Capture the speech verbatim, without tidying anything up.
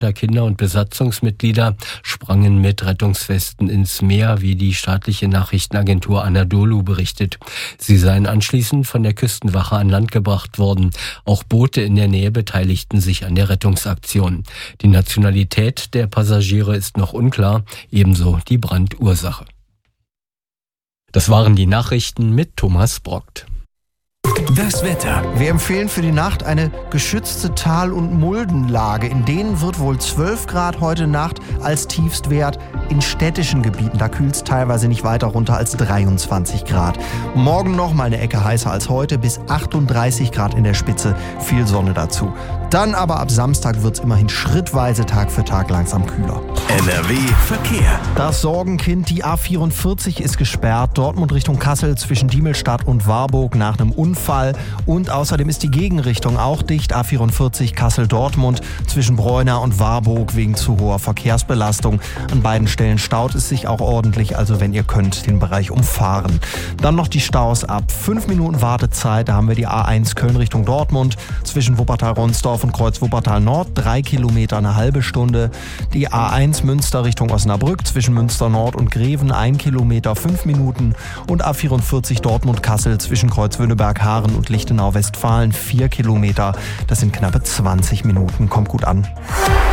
Kinder und Besatzungsmitglieder sprangen mit Rettungswesten ins Meer, wie die staatliche Nachrichtenagentur Anadolu berichtet. Sie seien anschließend von der Küstenwache an Land gebracht worden. Auch Boote in der Nähe beteiligten sich an der Rettungsaktion. Die Nationalität der Passagiere ist noch unklar, ebenso die Brandursache. Das waren die Nachrichten mit Thomas Brockt. Das Wetter. Wir empfehlen für die Nacht eine geschützte Tal- und Muldenlage. In denen wird wohl zwölf Grad heute Nacht als Tiefstwert. In städtischen Gebieten, da kühlt es teilweise nicht weiter runter als dreiundzwanzig Grad. Morgen noch mal eine Ecke heißer als heute, bis achtunddreißig Grad in der Spitze. Viel Sonne dazu. Dann aber ab Samstag wird es immerhin schrittweise Tag für Tag langsam kühler. N R W Verkehr. Das Sorgenkind, die A vierundvierzig ist gesperrt. Dortmund Richtung Kassel zwischen Diemelstadt und Warburg nach einem Unfall. Und außerdem ist die Gegenrichtung auch dicht. A vierundvierzig Kassel-Dortmund zwischen Breuna und Warburg wegen zu hoher Verkehrsbelastung. An beiden Stellen staut es sich auch ordentlich, also wenn ihr könnt, den Bereich umfahren. Dann noch die Staus ab fünf Minuten Wartezeit. Da haben wir die A eins Köln Richtung Dortmund zwischen Wuppertal-Ronsdorf und Kreuz Wuppertal-Nord. Drei Kilometer, eine halbe Stunde. Die A eins Münster Richtung Osnabrück zwischen Münster-Nord und Greven. Ein Kilometer, fünf Minuten. Und A vierundvierzig Dortmund-Kassel zwischen Kreuzwöhneberg-Haaren und Lichtenau-Westfalen. Vier Kilometer. Das sind knappe zwanzig Minuten. Kommt gut an.